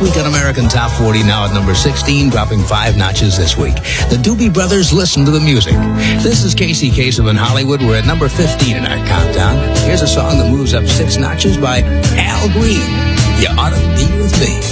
week on American Top 40, now at number 16, dropping 5 notches this week. The Doobie Brothers, Listen to the Music. This is Casey Kasem in Hollywood. We're at number 15 in our countdown. Here's a song that moves up 6 notches by Al Green. You Ought to Be With Me.